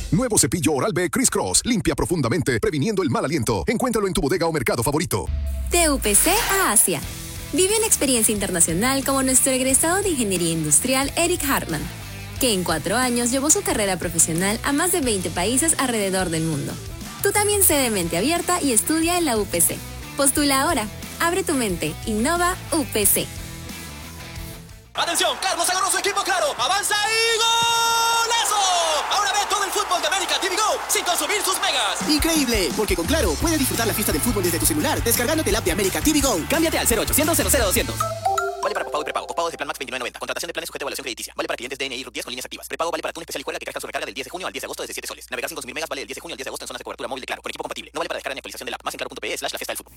Nuevo cepillo Oral-B Criss Cross. Limpia profundamente, previniendo el mal aliento. Encuéntralo en tu bodega o mercado favorito. De UPC a Asia. Vive una experiencia internacional como nuestro egresado de Ingeniería Industrial Eric Hartman, que en 4 años llevó su carrera profesional a más de 20 países alrededor del mundo. Tú también sé de mente abierta y estudia en la UPC. Postula ahora. Abre tu mente. Innova UPC. ¡Atención! Carlos agarró su equipo claro. ¡Avanza y golazo! Ahora ve todo el fútbol de América TV Go sin consumir sus megas. ¡Increíble! Porque con Claro puedes disfrutar la fiesta del fútbol desde tu celular descargándote el app de América TV Go. Cámbiate al 0800 00200. Vale para pospago y prepago. Pospago desde Plan Max 29.90. Contratación de planes sujeto a evaluación crediticia. Vale para clientes DNI RUT 10 con líneas activas. Prepago vale para Tuna Especial y Juega que carga su recarga del 10 de junio al 10 de agosto desde 7 soles. Navegar sin consumir megas vale del 10 de junio al 10 de agosto en zonas de cobertura móvil de Claro. Con equipo compatible. No vale para descarga ni actualización del app. Más en claro.pe/la fiesta del fútbol.